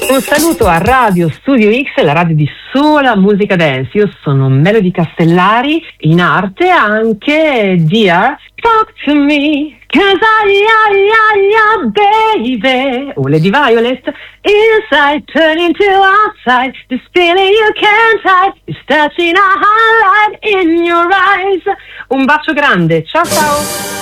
Un saluto a Radio Studio X, la radio di sola musica dance. Io sono Melody Castellari, in arte anche Dear Talk to Me, 'cause baby. O Lady Violet, inside turning to outside, this feeling you can't hide, is touching a highlight in your eyes. Un bacio grande, ciao ciao.